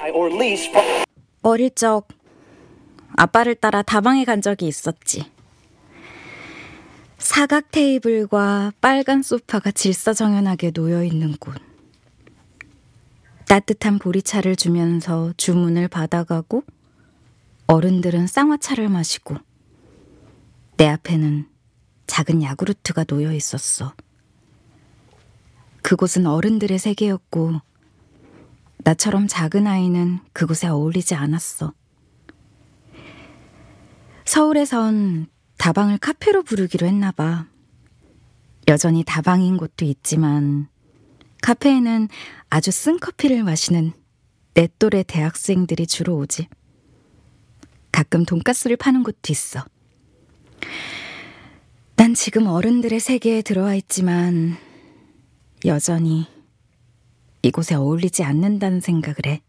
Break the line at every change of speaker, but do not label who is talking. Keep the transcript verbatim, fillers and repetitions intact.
or lease from
어릴 적 아빠를 따라 다방에 간 적이 있었지. 사각 테이블과 빨간 소파가 질서정연하게 놓여있는 곳. 따뜻한 보리차를 주면서 주문을 받아가고 어른들은 쌍화차를 마시고 내 앞에는 작은 야구르트가 놓여 있었어. 그곳은 어른들의 세계였고 나처럼 작은 아이는 그곳에 어울리지 않았어. 서울에선 다방을 카페로 부르기로 했나 봐. 여전히 다방인 곳도 있지만 카페에는 아주 쓴 커피를 마시는 내 또래 대학생들이 주로 오지. 가끔 돈가스를 파는 곳도 있어. 난 지금 어른들의 세계에 들어와 있지만 여전히 이곳에 어울리지 않는다는 생각을 해.